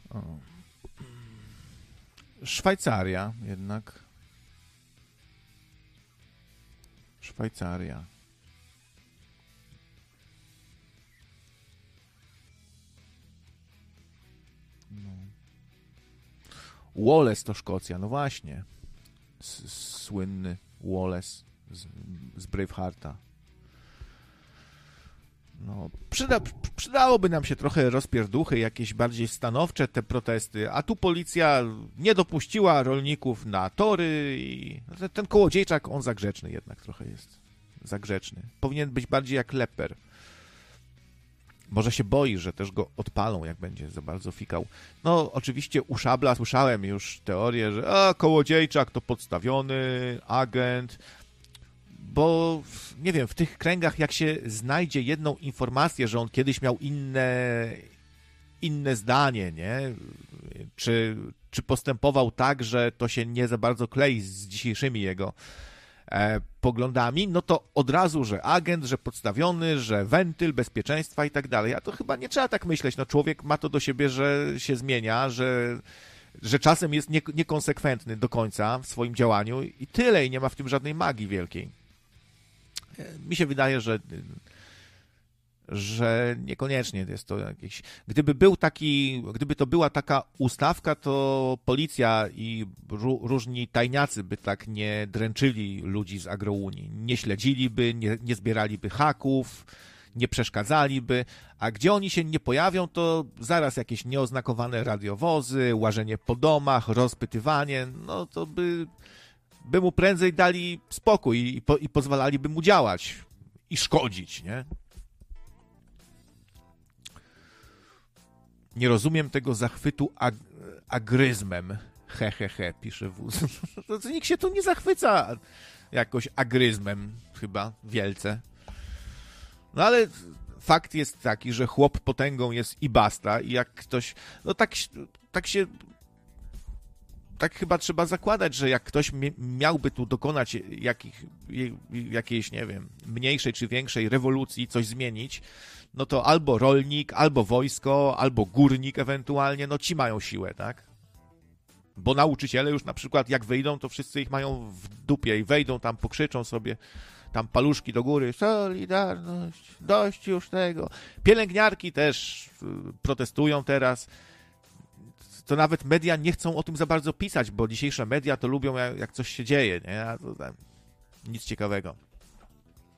O. Szwajcaria jednak. Szwajcaria. No. Wallace to Szkocja, no właśnie. Słynny Wallace z Bravehearta. No, przydałoby nam się trochę rozpierduchy, jakieś bardziej stanowcze te protesty, a tu policja nie dopuściła rolników na tory i ten Kołodziejczak, on za grzeczny jednak trochę jest. Za grzeczny. Powinien być bardziej jak Leper. Może się boi, że też go odpalą, jak będzie za bardzo fikał. No, oczywiście u Szabla słyszałem już teorię, że Kołodziejczak to podstawiony agent, bo nie wiem, w tych kręgach jak się znajdzie jedną informację, że on kiedyś miał inne zdanie, nie? Czy postępował tak, że to się nie za bardzo klei z dzisiejszymi jego poglądami, no to od razu, że agent, że podstawiony, że wentyl bezpieczeństwa i tak dalej. A to chyba nie trzeba tak myśleć. No człowiek ma to do siebie, że się zmienia, że czasem jest niekonsekwentny do końca w swoim działaniu i tyle, i nie ma w tym żadnej magii wielkiej. Mi się wydaje, że niekoniecznie jest to jakieś... Gdyby to była taka ustawka, to policja i różni tajniacy by tak nie dręczyli ludzi z agrounii. Nie śledziliby, nie zbieraliby haków, nie przeszkadzaliby, a gdzie oni się nie pojawią, to zaraz jakieś nieoznakowane radiowozy, łażenie po domach, rozpytywanie, no to by mu prędzej dali spokój i pozwalaliby mu działać i szkodzić, nie? Nie rozumiem tego zachwytu agryzmem. Pisze wóz. To nikt się tu nie zachwyca jakoś agryzmem chyba wielce. No ale fakt jest taki, że chłop potęgą jest i basta i jak ktoś... No tak chyba trzeba zakładać, że jak ktoś miałby tu dokonać jakiejś, nie wiem, mniejszej czy większej rewolucji, coś zmienić, no to albo rolnik, albo wojsko, albo górnik ewentualnie, no ci mają siłę, tak? Bo nauczyciele już na przykład jak wyjdą, to wszyscy ich mają w dupie i wejdą tam, pokrzyczą sobie tam paluszki do góry, Solidarność, dość już tego. Pielęgniarki też protestują teraz. To nawet media nie chcą o tym za bardzo pisać, bo dzisiejsze media to lubią jak coś się dzieje, nie? A to tam nic ciekawego.